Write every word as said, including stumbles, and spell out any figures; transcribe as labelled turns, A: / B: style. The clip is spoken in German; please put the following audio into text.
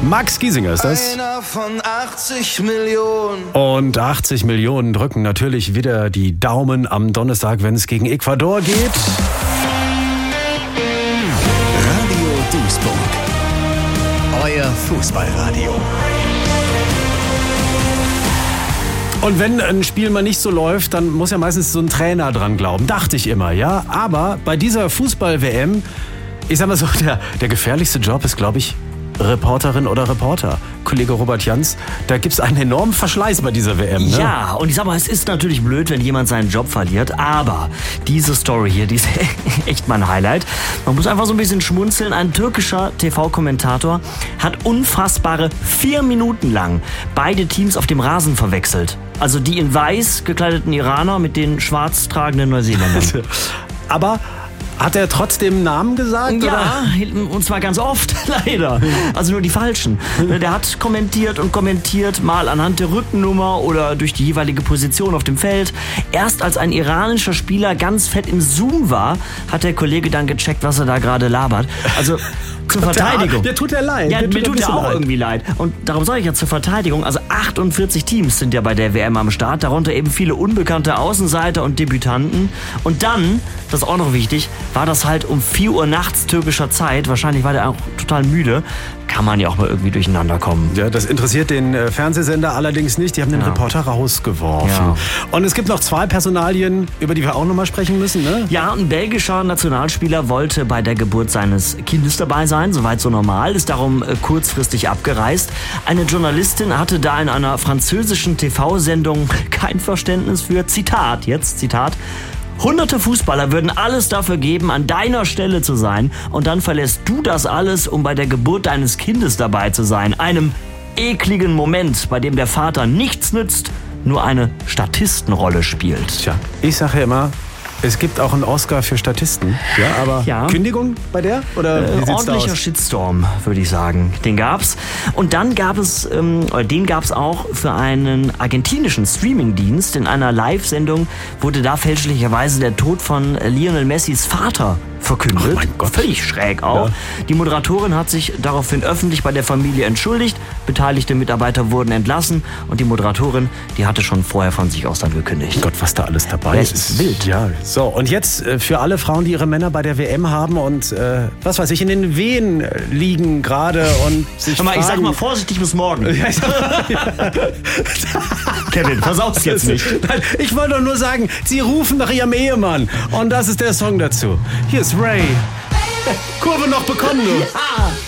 A: Max Giesinger ist das.
B: Einer von achtzig Millionen.
A: Und achtzig Millionen drücken natürlich wieder die Daumen am Donnerstag, wenn es gegen Ecuador geht.
C: Radio Duisburg. Euer Fußballradio.
A: Und wenn ein Spiel mal nicht so läuft, dann muss ja meistens so ein Trainer dran glauben. Dachte ich immer, ja. Aber bei dieser Fußball-W M, ich sag mal so, der, der gefährlichste Job ist, glaube ich, Reporterin oder Reporter. Kollege Robert Jans, da gibt es einen enormen Verschleiß bei dieser W M, ne?
D: Ja, und ich sag mal, es ist natürlich blöd, wenn jemand seinen Job verliert, aber diese Story hier, die ist echt mein Highlight. Man muss einfach so ein bisschen schmunzeln. Ein türkischer T V-Kommentator hat unfassbare vier Minuten lang beide Teams auf dem Rasen verwechselt. Also die in weiß gekleideten Iraner mit den schwarz tragenden Neuseeländern.
A: Aber hat er trotzdem Namen gesagt?
D: Ja,
A: oder?
D: Und zwar ganz oft, leider. Also nur die falschen. Der hat kommentiert und kommentiert, mal anhand der Rückennummer oder durch die jeweilige Position auf dem Feld. Erst als ein iranischer Spieler ganz fett im Zoom war, hat der Kollege dann gecheckt, was er da gerade labert. Also zur Verteidigung.
A: Der tut er leid.
D: Ja,
A: der
D: mir tut er auch leid. irgendwie leid. Und darum sage ich ja zur Verteidigung, also achtundvierzig Teams sind ja bei der W M am Start, darunter eben viele unbekannte Außenseiter und Debütanten. Und dann, das ist auch noch wichtig, war das halt um vier Uhr nachts türkischer Zeit, wahrscheinlich war der auch total müde, kann man ja auch mal irgendwie durcheinander kommen.
A: Ja, das interessiert den äh, Fernsehsender allerdings nicht, die haben den ja. Reporter rausgeworfen. Ja. Und es gibt noch zwei Personalien, über die wir auch nochmal sprechen müssen, ne?
D: Ja, ein belgischer Nationalspieler wollte bei der Geburt seines Kindes dabei sein, soweit so normal, ist darum äh, kurzfristig abgereist. Eine Journalistin hatte da in einer französischen T V-Sendung kein Verständnis für, Zitat, jetzt Zitat, hunderte Fußballer würden alles dafür geben, an deiner Stelle zu sein, und dann verlässt du das alles, um bei der Geburt deines Kindes dabei zu sein. Einem ekligen Moment, bei dem der Vater nichts nützt, nur eine Statistenrolle spielt.
A: Tja, ich sage ja immer, es gibt auch einen Oscar für Statisten. Ja, aber
D: ja.
A: Kündigung bei der? Oder wie sieht's
D: ordentlicher
A: da aus?
D: Shitstorm, würde ich sagen. Den gab's. Und dann gab es, ähm, oder den gab's auch für einen argentinischen Streamingdienst. In einer Live-Sendung wurde da fälschlicherweise der Tod von Lionel Messis Vater verkündet.
A: Oh mein Gott.
D: Völlig schräg auch. Ja. Die Moderatorin hat sich daraufhin öffentlich bei der Familie entschuldigt. Beteiligte Mitarbeiter wurden entlassen. Und die Moderatorin, die hatte schon vorher von sich aus dann gekündigt.
A: Gott, was da alles dabei
D: ja,
A: ist.
D: ist wild.
A: Ja, so. Und jetzt äh, für alle Frauen, die ihre Männer bei der W M haben und, äh, was weiß ich, in den Wehen liegen gerade und sich
D: Hör mal,
A: fragen,
D: ich sag mal vorsichtig bis morgen.
A: Ja,
D: Kevin, versaus jetzt nicht.
A: Nein, ich wollte doch nur sagen, sie rufen nach ihrem Ehemann. Und das ist der Song dazu. Hier ist Ray. Kurve noch bekommen, du.
D: Ja.